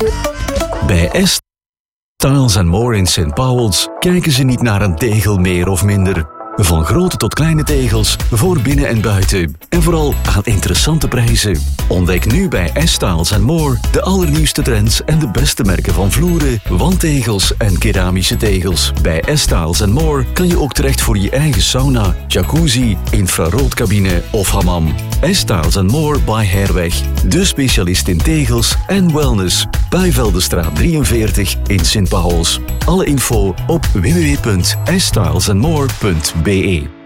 Bij Styles & More in St. Paul's kijken ze niet naar een tegel meer of minder. Van grote tot kleine tegels, voor binnen en buiten. En vooral aan interessante prijzen. Ontdek nu bij Styles & More de allernieuwste trends en de beste merken van vloeren, wandtegels en keramische tegels. Bij Styles & More kan je ook terecht voor je eigen sauna, jacuzzi, infraroodcabine of hammam. Styles & More by Herweg. De specialist in tegels en wellness. Bijveldenstraat 43 in St. Pauls. Alle info op www.stylesandmore.be.